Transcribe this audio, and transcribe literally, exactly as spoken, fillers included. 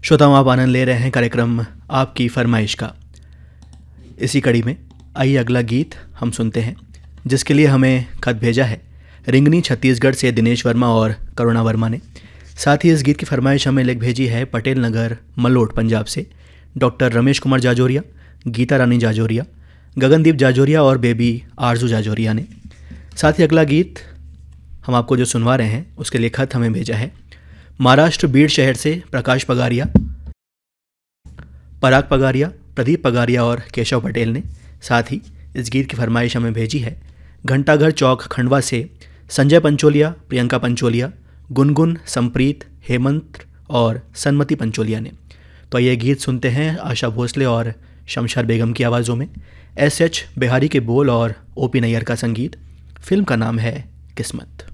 श्रोताओं, आप आनंद ले रहे हैं कार्यक्रम आपकी फरमाइश का। इसी कड़ी में आइए अगला गीत हम सुनते हैं, जिसके लिए हमें खत भेजा है रिंगनी छत्तीसगढ़ से दिनेश वर्मा और करुणा वर्मा ने। साथ ही इस गीत की फरमाइश हमें लिख भेजी है पटेल नगर मलोट पंजाब से डॉक्टर रमेश कुमार जाजोरिया, गीता रानी जाजोरिया, गगनदीप जाजोरिया और बेबी आरजू जाजोरिया ने। साथ ही अगला गीत हम आपको जो सुनवा रहे हैं उसके लिए खत हमें भेजा है महाराष्ट्र बीड़ शहर से प्रकाश पगारिया, पराग पगारिया, प्रदीप पगारिया और केशव पटेल ने। साथ ही इस गीत की फरमाइश हमें भेजी है घंटाघर चौक खंडवा से संजय पंचोलिया, प्रियंका पंचोलिया, गुनगुन, संप्रीत, हेमंत और सन्मति पंचोलिया ने। तो ये गीत सुनते हैं आशा भोसले और शमशार बेगम की आवाज़ों में। एस एच बिहारी के बोल और ओ पी नैयर का संगीत। फिल्म का नाम है किस्मत।